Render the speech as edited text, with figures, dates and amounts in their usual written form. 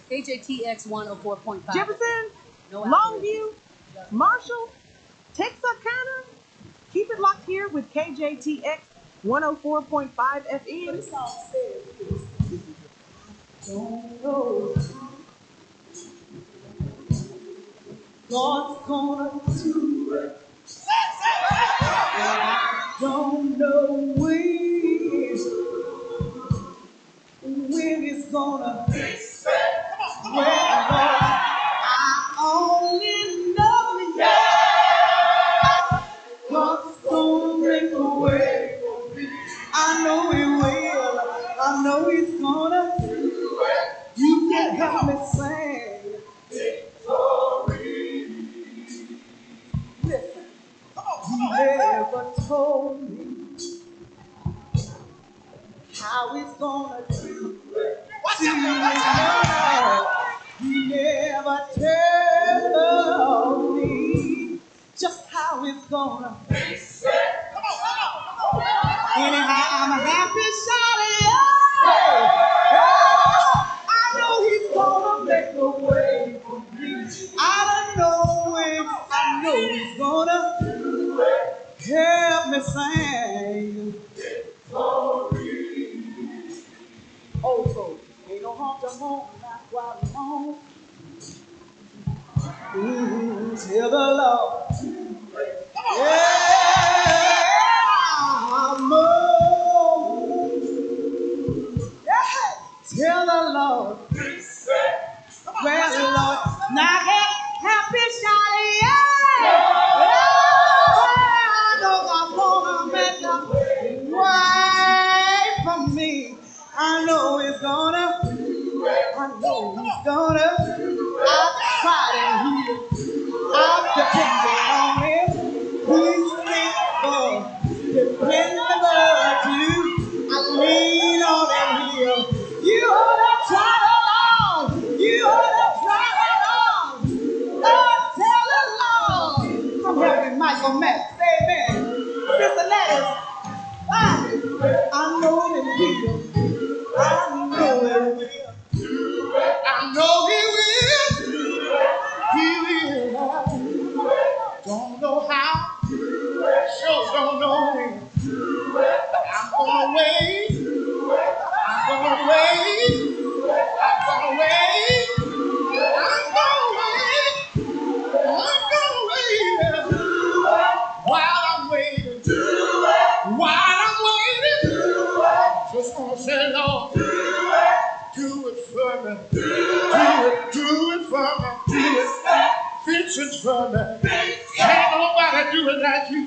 KJTX 104.5. Jefferson, Longview, Marshall, Texarkana. Keep it locked here with KJTX 104.5 FM. Don't know God's gonna do it. I don't know when it's gonna fix it. Well, I only know God's gonna make a way. I know He will. I know He's gonna do it. You can help me sing victory. Listen, He never told me how He's gonna do it. He never told me just how it's gonna fix it. Anyhow, I'm happy, shawty. I know He's gonna make a way for me. I don't know when. I know He's gonna do it. Help me sing. Oh, so ain't no harm to home, not while I'm home. Tell the Lord. Yeah, I'm tell the Lord. Well, Lord, now happy shawty, I know God's gonna make a way for me. I know He's gonna. I know He's gonna. I've tried and I'm depending on Him. He's faithful, dependable too. I lean on Him. You ought to try it on. You ought to try it on. Oh, tell the Lord. I'm helping Michael Max. Amen. Sister Lettuce. I know He will. I know He will. I know He will. He will. Don't know how. Sure don't know when. But I'm gonna wait. I'm gonna wait. I'm gonna wait. I'm gonna wait. I'm gonna wait. While I'm waiting. While I'm waiting. Just gonna say, Lord, do it for me. Do it for me. Do it. Fix it for me. Can't nobody do it like you.